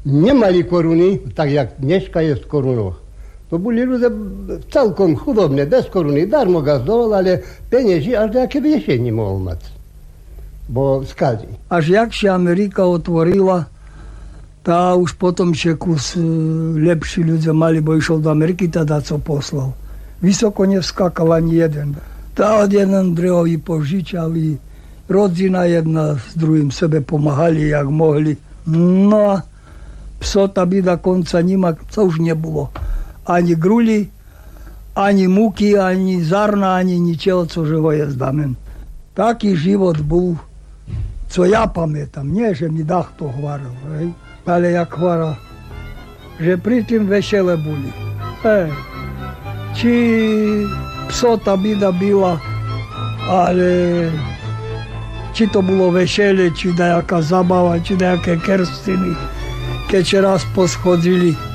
nemali koruny, tak jak dneška je z korunou. To boli ľudia celkom chudobné, bez koruny, darmo gazdol, ale penieži až nejaké viešenie mohol mať. Bo skazí. Až jakšia Amerika otvorila, tá už potom kus lepší ľudia mali, bo išiel do Ameriky, teda co poslal. Vysoko nevskakal ani jeden. Tá od jeden druhovi požičali, rodzina jedna s druhým sebe pomáhali, jak mohli. No a psota bída konca nima, co už nebolo. Ani gruli, ani múky, ani zrna, ani ničeho, co živo je zdamen. Taký život bol, co ja pamätám. Nie, že mi dach to hvaril, hej? Ale jak hvaril, že pri tým vesele boli. Či psota bída byla, ale či to bolo vesele, či nejaká zabava, či nejaké kerstiny, keď raz poschodili